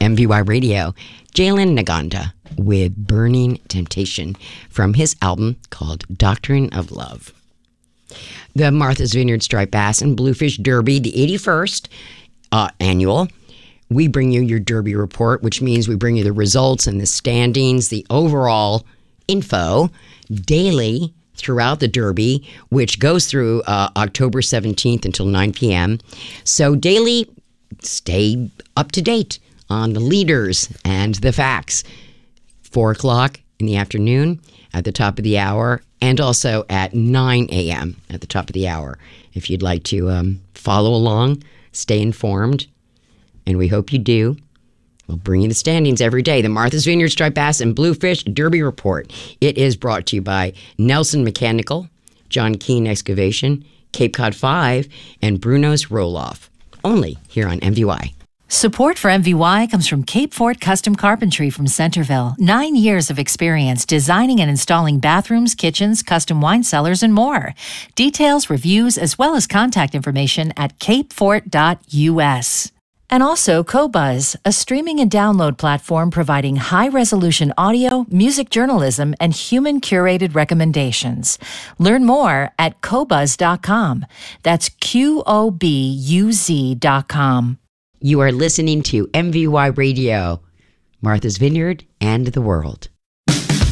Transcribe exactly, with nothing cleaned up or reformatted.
M V Y Radio, Jalen Naganda with Burning Temptation from his album called Doctrine of Love. The Martha's Vineyard Striped Bass and Bluefish Derby, the eighty-first uh, annual. We bring you your Derby report, which means we bring you the results and the standings, the overall info daily throughout the Derby, which goes through uh, October seventeenth until nine p.m. So daily, stay up to date on the leaders and the facts. Four o'clock in the afternoon at the top of the hour, and also at nine a.m. at the top of the hour. If you'd like to um, follow along, stay informed, and we hope you do. We'll bring you the standings every day. The Martha's Vineyard Striped Bass and Bluefish Derby Report. It is brought to you by Nelson Mechanical, John Keane Excavation, Cape Cod five, and Bruno's Roll-Off. Only here on M V Y. Support for M V Y comes from Cape Fort Custom Carpentry from Centerville. Nine years of experience designing and installing bathrooms, kitchens, custom wine cellars, and more. Details, reviews, as well as contact information at cape fort dot u s. And also Qobuz, a streaming and download platform providing high-resolution audio, music journalism, and human-curated recommendations. Learn more at qobuz dot com. That's Q O B U Z dot com. You are listening to M V Y Radio, Martha's Vineyard and the World.